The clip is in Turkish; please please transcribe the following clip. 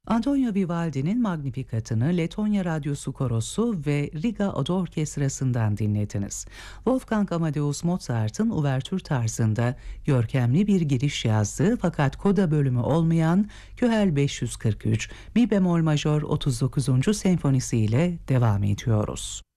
Antonio Vivaldi'nin Magnificat'ını Letonya Radyosu Korosu ve Riga Oda Orkestrası'ndan dinlediniz. Wolfgang Amadeus Mozart'ın uvertür tarzında görkemli bir giriş yazdığı fakat koda bölümü olmayan Köhel 543, Mi bemol majör 39. senfonisi ile devam ediyoruz.